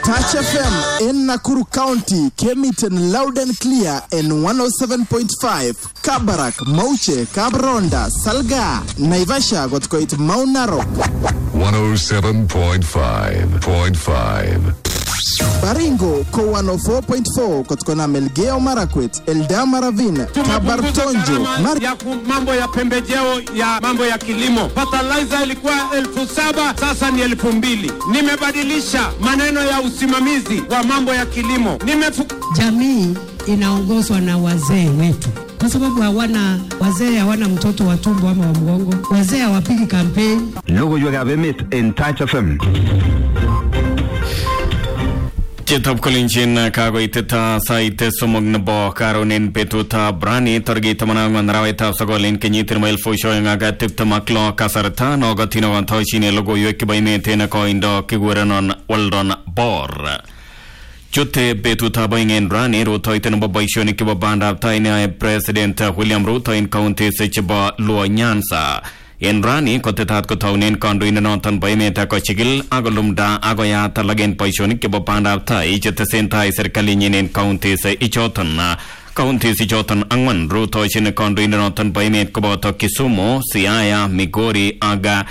Touch FM in Nakuru County came it in loud and clear in 107.5. Kabarak, Mauche, Kabronda, Salga, Naivasha got quite Mount Narok. 107.5. Baringo ko 104.4 kotkona Melgeo Marakwet, Eldama Ravine, Kabartonjo, mambo ya pembejeo ya mambo ya kilimo. Fertilizer ilikuwa 7,000 sasa ni 2,000. Nimebadilisha maneno ya usimamizi wa mambo ya kilimo. Jamii inaongozwa na wazee wetu. Kwa sababu wazee hawana mtoto wa tumbo ama wa mgongo. Wazee hawapigi campaign. Logo yoga bemit in Touch FM. Chitop Kulinchin Kago Iteta Saite Sumugnabo Karonin Petuta Brani Targita Manang Raweta Sagolin Kenyitin Melfo showing Agatip Tamaklo Kasarta Nogatino Antoshine Logo Yukibaime Tenako Indo Kiguranon Waldon Bor Chute Petuta Bingen Brani Rutoitan Bobaishoni Kibabanda Taina President William Ruto in County Sechaba Lua Nyansa In Rani kotetat ko taunen kanduin noton baimeta ko chigil agolumda agoya talagen paishoni ke bopanda tai jetesenta serikali nyinen county se ichoton county si joton angwan ruto chin kanduin noton baimet ko boto Kisumu Siaya Migori aga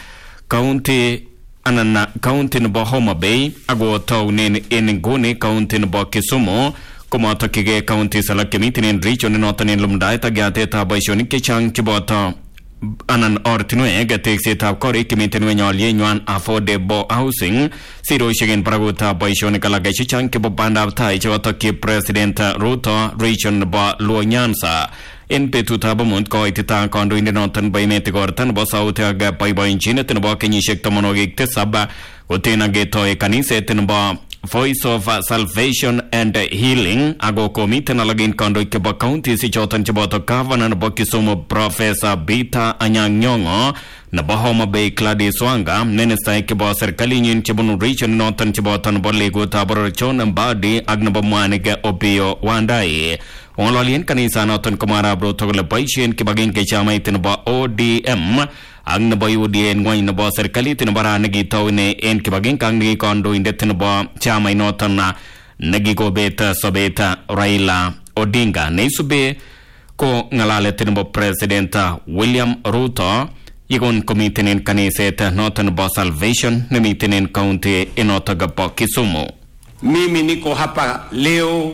county anana county no Homa Bay ago taunen in Guni county no Kisumu komato kige county sala kemitin region noton in lumdai tagyate ta baishoni ke chang kiboto anan ortinwe gatek setab kori kimitenwe nyolye nywan affordable housing siro shigen praguta baishoni kalage chichang ke bopanda tai choto ki president Ruto region ba Luonyansa in petuta bamont ko itita kondo indenotan baimete gortan ba saute aga paibainchine tenba kenyishek tomonogik tesaba otena geto e kanise tenba Voice of Salvation and Healing ago komite na lagin kondo ke ba county si chotan chiboto governor ba Kisumu Professor Bita Anyang Nyong'o na ba Homa Bay Gladys Wanga minister ke ba serikali nyin chibunu region notan chibotan ba lego tabor chon mbadi agnaba mwanige Opio Wandai onlolien kanisa notan kumara bro togole paishen ke bagin ke chama itin ba ODM ang nabayudien ngoy na ba serikali tinabara nagitawne en kibaging kang nagi kondo indetin ba chama inotan na nagigobeta sobeta Raila Odinga naisube ko ngalale tinaba President William Ruto igon komitinin kaniseta notan ba Salvation namitinin county inotaga pa Kisumu. Mimi niko hapa leo,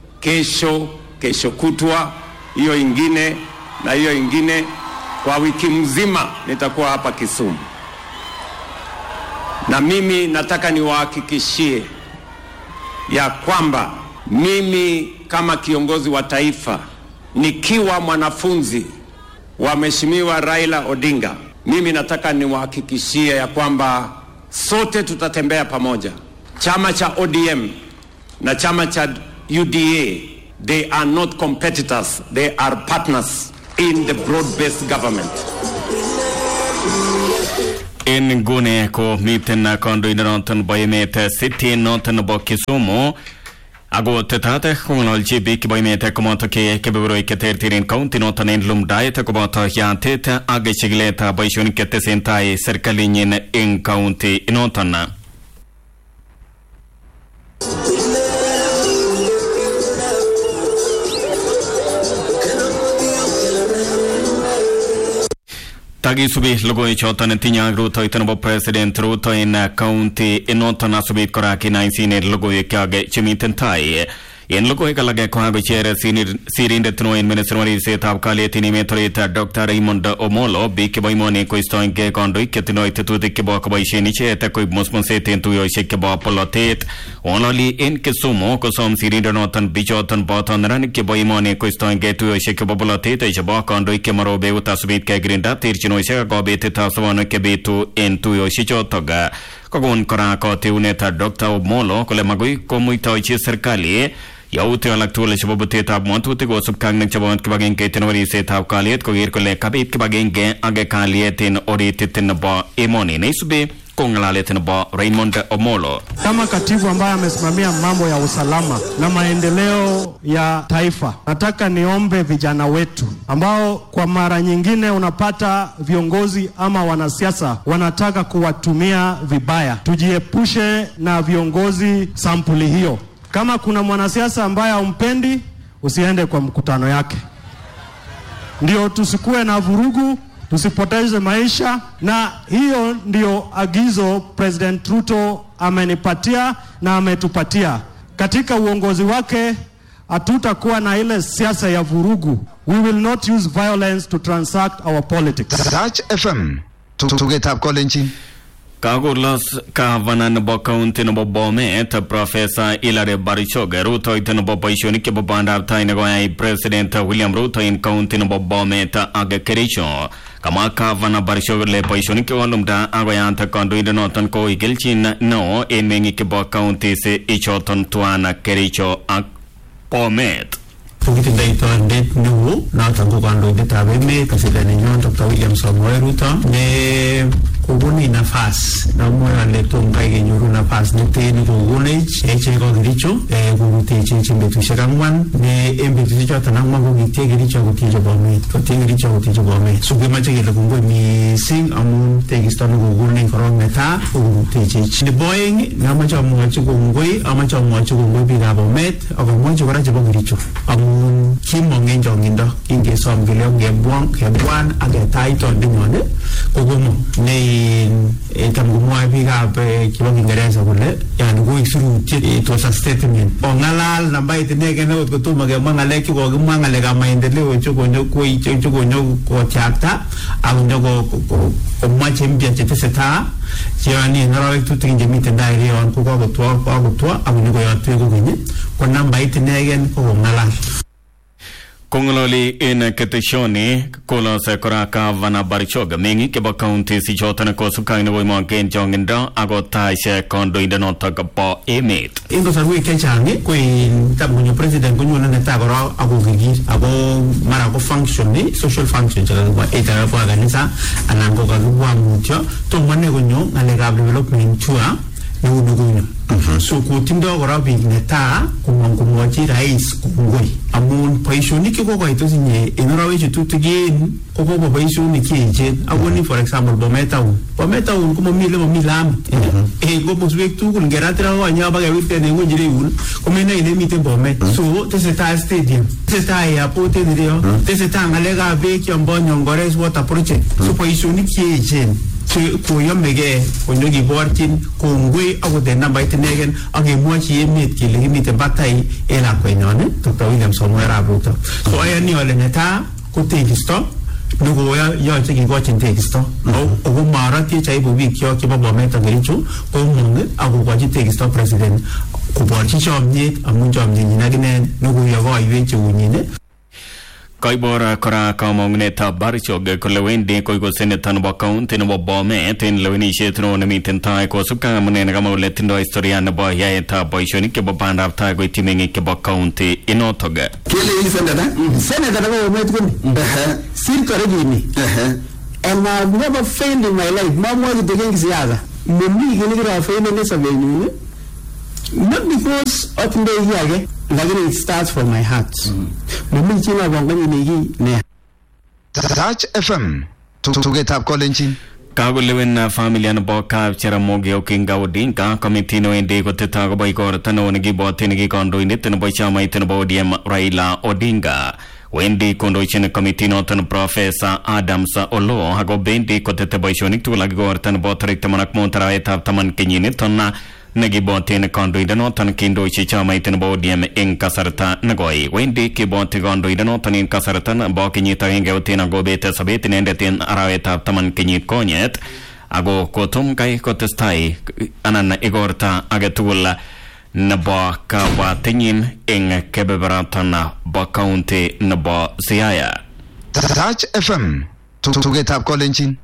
kesho kutwa, hiyo ingine na hiyo ingine. Kwa wiki mzima nitakuwa hapa Kisumu. Na mimi nataka niwahakikishie ya kwamba mimi kama kiongozi wa taifa nikiwa mwanafunzi wa Mheshimiwa Raila Odinga, mimi nataka niwahakikishie ya kwamba sote tutatembea pamoja. Chama cha ODM na chama cha UDA, they are not competitors, they are partners in the broad-based government. In Gune ko miten na kondo inonton baimete city noton bo Kisumu ago tetate kung chibi ki baimete komoto ke kebero iketertirin county noton in lumdai te komoto yantete age chigleta baishoni kete sentai serikali nyin in county noton na Tagi subi logo ichotan tinya Ruto itanbo President Ruto in county inotan asubit koraki 19 logo ikage chimiten tai in logo ikalage ko hago chere sirinde tno in ministry se tab kalietini metorita Dr. Raymond Omolo bike baimone ko stoinke kondo iketino itetuti ke boko baisheni chete ko mosmonse tentu yo sheke ba polotet only in Kisumu ko som sirinde notan bichotan boton ran ke baimone ko stoinke tu yo sheke ba polotet e ba kondo ike marobe utasubit ke grinda tirchino sheka go bete taswana ke betu en tu yo shichotoga kogon kora ko teuneta Dr. Omolo kole magui ko muito chi serikali yaute alak tole shobobte tab montute go subkang nang chabont ke bageng ke tenwari se tab kaliet ko gir ko le kabit ke bageng ge age kaliet in orititin ba emoni ne sube kongalale tin ba Raymond Omolo. Kama katibu ambaye amesimamia mambo ya usalama na maendeleo ya taifa, nataka niombe vijana wetu ambao kwa mara nyingine unapata viongozi ama wanasiasa wanataka kuwatumia vibaya. Tujiepushe na viongozi sampuli hiyo. Kama kuna mwanasiasa ambaye haumpendi, usiende kwa mkutano yake. Ndio tusikuwe na vurugu, tusipoteze maisha, na hiyo ndio agizo President Ruto amenipatia na ametupatia. Katika uongozi wake hatutakuwa na ile siasa ya vurugu. We will not use violence to transact our politics. Touch FM. Tugetap kolenjin. Kagulos Kavana nebo County nebo Bomet, Professor Hilary Barichoge, Ruto ito nebo boisyonik chebo bandab tai negoyai President William Ruto in County nebo Bomet ag Kericho. Kama Kavana Barichoge le boisyonik chewalumda agoyanta kandoindenoton ko ikelchin neo en meng'ik chebo counties ichoton tuan Kericho ak Bomet. Tukitindoi tondet neo noton ko kandoindetab emet President nenyon Dr. William Samoei Ruto ne kokoni nafas na mmoja ale tongai kenyoru nafas neten kokonech eche ko Kericho korutechi betusiek ang'wan ne en betusiek choton ang'wan ko kitie Kericho kotie Bomet kotie Bomet so kemoche kele kongoi mising amun tekisto nekokonech korong netaa korutechi nebo oeng amache amwochi kongoi biikab Bomet ak amwochi kora chebo Kericho amun kimong en chong'indo kingesom kele kebwan ak ketai tondenywan kokomo ne tam kumwoe biikab chebo Kingereza kole yani koik surutiet it was a statement ong'alal nambait inegen akot kotomo kemwa ng'alek chekokimwa ng'alekab maendeleo chekonyo kotyakta ak konyo komwa chempya chetesetai cheyoni en arawek tutikin chemiten tai ireyon ko kakotwo ak konyo koyotwek kokeny ko nambait inegen ko kong'alal. Kongololi in keteshoni kolose kora Kavana Barichoge meng'ik chebo counties ichoton kosubkei nebo imongen chong'indo ako taishe kandoindenotok bo emet. En kasarwek chechang ko tam konyo president konyone netai korok ako kikir ako mara ko function social function chekakibwa either kabwa kanisa anan ko kakibwa mutyo tomone konyo ng'alekab development tour neunyo so kutindo kora biik netaa kumwochi rais kongoi amun boisionik chekokoitos inye en arawechu tutikin kokobo boisionik cheechen akoni for example Bomet Town komomi lami komoswek tugul ngeratira konya bakewirten en ng'weny ireun komenoe ile miten Bomet so tesetai stadium tesetai airport en ireyo tesetai ng'alekab beek yombo Nyongores water project so boisionik cheechen koyomege konyo kiborchin kongoi akot en nambait inegen ak kemwochi emet kele kimiten batai en lakwenyon Dr. William Samoei Arap Ruto so ayani ale netaa ko tekisto nekoyoche kikochin tekisto ako marotye chaibu bikyok chebo Bomet ak Kericho komong ak kokochi tekisto president koborchi chomyet amun chomyenyin akine nekoyokoiwek cheunyin. Kaibor kora kamong'unetab Barichoge kole wendi koiko senator nebo county nebo Bomet en lewenisiet neo nemiten tai kosubkei amune nekamwa kole tindoi historia nebo yaetab boisionik chebo bandab tai koityi meng'ik chebo county inotok. Kele hii senator nebo Bomet kuni sirto regini and I've never failed in my life mamwochi tegen siasa mimi kile kira fail in sabenyun not because atindoi hii age lakini it starts from my heart. Mimi china bangani niki ne. Touch FM. Tugetap kolenjin. Kagolewen familia nebo Kapcheramogi Okinga Odinga committee no ende koteta ko boikorta no nekibote nekikandoindet nebo chamait nebo ODM Raila Odinga. Wendi kondochin committee noton Professor Adams Oloo ako bendi kotete boisionik tugul ak igorta nebo tarik 15 arawetab 10 kenyiniton nekiboten kandoindenoton kindochi chamait nebo ODM en kasarta negoi. Wendi kibote kandoindenoton en kasarta nebo kenyit agenge oten akobete sobet inendet en arawetab 10 kenyit konyet ako kotom kai kotestai anan igorta agetugul nebo kabatenyin en kebeberaton bo county nebo Siaya. Touch FM. Tugetap kolenjin.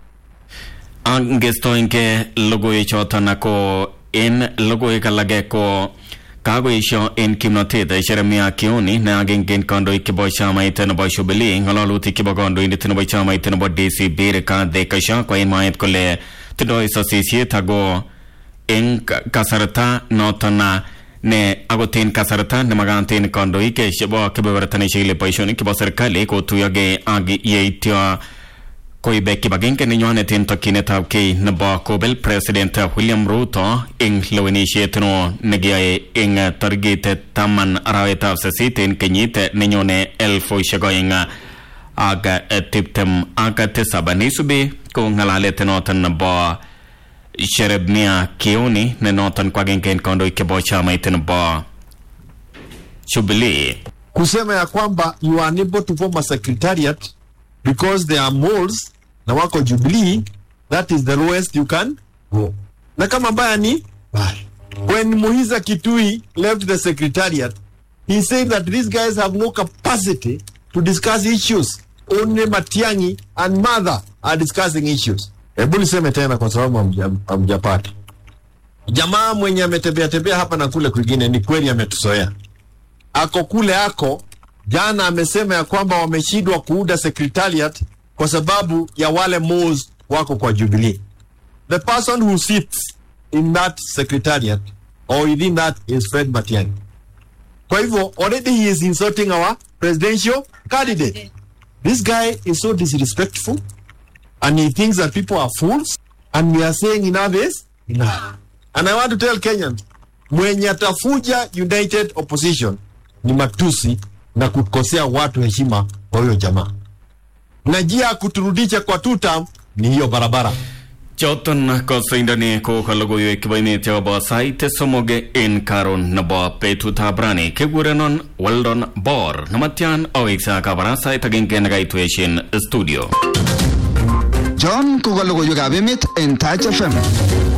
Angestoinke logoiwek choton ako en logoiwek alage ko kagoisyo en kimnotet Jeremiah Kioni ne agenge kandoik chebo chamait nebo Jubilee ng'alalutik chebo kandoindet nebo chamait nebo DCP Rigathi Gachagua en mwaet kole tindoi sasisiet ako eng kasarta notona ne agoten kasarta ne maganten kondoik chebo kebebertanishiek le boisionik chebo serikali kotuyoge ag yeityo koibe kibagenge nenywanet en tokyinetab kei nebo kobel President William Ruto eng lewenisiet no negiyae eng target 10 arawetab 8 en kenyit nenyone 2027 neisubi ko ngalalet noton nebo Jeremiah Kioni ne noton kwa gengen kondoik chebo chamait nebo Jubilee kusema ya kwamba you are unable to form a secretariat because there are moles na wako Jubilee, that is the lowest you can go. Na kama mbaya ni when Muhiza Kitui left the secretariat, he said that these guys have no capacity to discuss issues. Only Matiang'i and Mother are discussing issues. Hebu niseme tena kwa sababu hamjapata. Jamaa mwenye ametembea hapa na kule kwingine ni kweli ametusoea. Ako kule jana amesema ya kwamba wameshindwa kuunda secretariat kwa sababu ya wale moles wako kwa Jubilee. The person who sits in that secretariat or within that is Fred Matiang'i. Kwa hivyo already he is insulting our presidential candidate. This guy is so disrespectful and he thinks that people are fools and we are saying enough is enough. And I want to tell Kenyans, mwenye atafuja united opposition ni matusi na kukosea watu heshima kwa huyo jamaa. Na njia kuturudisha kwa tutam ni hiyo barabara. Choton ko soindani ko kalogoyo kibaine chaba site somoge en karon nabo petuta brani kegurenon Weldon Bor namatian awiksa kabara site gengen gaitweshin studio. John ko kalogoyo gabemet en Touch FM.